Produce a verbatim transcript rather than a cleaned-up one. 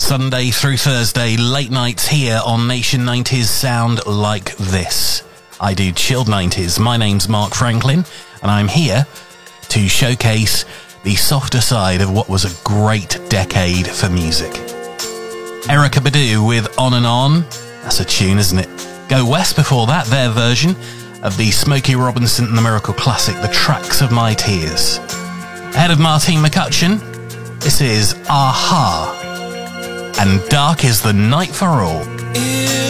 Sunday through Thursday, late nights here on Nation nineties sound like this. I do chilled nineties. My name's Mark Franklin, and I'm here to showcase the softer side of what was a great decade for music. Erykah Badu with On and On. That's a tune, isn't it? Go West before that, their version of the Smokey Robinson and the Miracle classic, The Tracks of My Tears. Ahead of Martine McCutcheon, this is A-ha and Dark is the Night for All.